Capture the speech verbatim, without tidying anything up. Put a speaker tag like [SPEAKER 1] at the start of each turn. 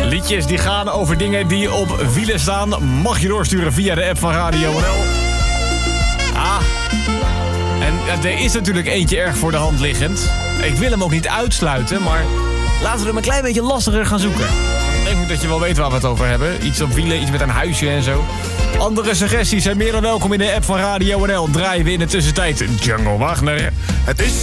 [SPEAKER 1] Liedjes die gaan over dingen die op wielen staan. Mag je doorsturen via de app van Radio N L. Ah. En er is natuurlijk eentje erg voor de hand liggend. Ik wil hem ook niet uitsluiten, maar laten we hem een klein beetje lastiger gaan zoeken. Ik denk dat je wel weet waar we het over hebben. Iets op wielen, iets met een huisje en zo. Andere suggesties zijn meer dan welkom in de app van Radio N L. Draaien we in de tussentijd Django Wagner.
[SPEAKER 2] Het is